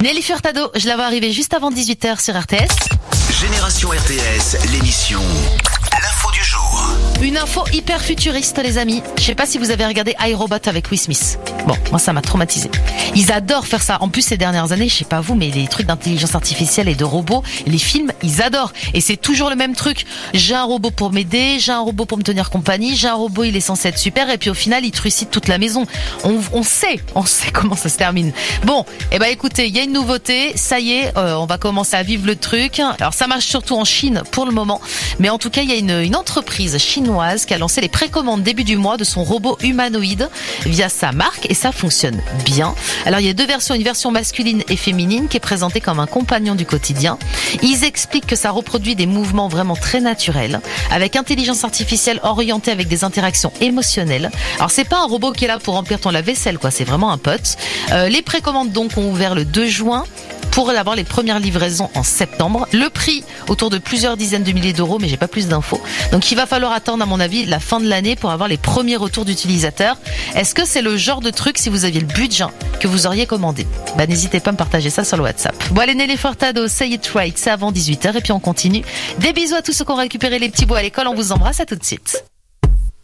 Nelly Furtado, je la vois arriver juste avant 18h sur RTS. Génération RTS, l'émission L'info du jour. Une info hyper futuriste, les amis. Je sais pas si vous avez regardé iRobot avec Will Smith. Bon, moi ça m'a traumatisé. Ils adorent faire ça. En plus, ces dernières années, je sais pas vous, mais les trucs d'intelligence artificielle et de robots, les films, ils adorent. Et c'est toujours le même truc. J'ai un robot pour m'aider, j'ai un robot pour me tenir compagnie, j'ai un robot, il est censé être super, et puis au final, il trucide toute la maison. On sait comment ça se termine. Bon, écoutez, il y a une nouveauté. Ça y est, on va commencer à vivre le truc. Alors ça marche surtout en Chine pour le moment, mais en tout cas, il y a une entreprise chinoise qui a lancé les précommandes début du mois de son robot humanoïde via sa marque, et ça fonctionne bien. Alors il y a deux versions, une version masculine et féminine qui est présentée comme un compagnon du quotidien. Ils expliquent que ça reproduit des mouvements vraiment très naturels, avec intelligence artificielle orientée avec des interactions émotionnelles. Alors c'est pas un robot qui est là pour remplir ton lave-vaisselle, quoi. C'est vraiment un pote. Les précommandes donc ont ouvert le 2 juin. Pour avoir les premières livraisons en septembre. Le prix, autour de plusieurs dizaines de milliers d'euros, mais j'ai pas plus d'infos. Donc il va falloir attendre, à mon avis, la fin de l'année pour avoir les premiers retours d'utilisateurs. Est-ce que c'est le genre de truc, si vous aviez le budget, que vous auriez commandé? N'hésitez pas à me partager ça sur le WhatsApp. Bon, allez, Nelly Furtado, Say It Right, c'est avant 18h, et puis on continue. Des bisous à tous ceux qui ont récupéré les petits bouts à l'école, on vous embrasse, à tout de suite.